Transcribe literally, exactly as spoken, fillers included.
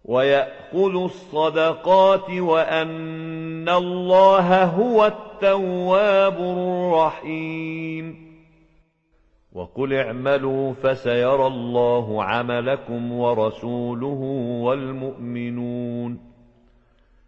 ويأخذوا الصدقات وأن الله هو التواب الرحيم. وقل اعملوا فسيرى الله عملكم ورسوله والمؤمنون.